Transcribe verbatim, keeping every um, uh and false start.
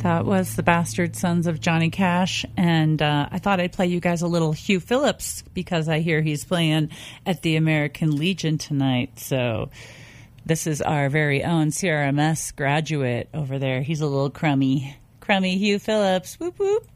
That was the Bastard Sons of Johnny Cash, and uh, I thought I'd play you guys a little Hugh Phillips because I hear he's playing at the American Legion tonight. So this is our very own C R M S graduate over there. He's a little crummy, crummy Hugh Phillips. Whoop whoop.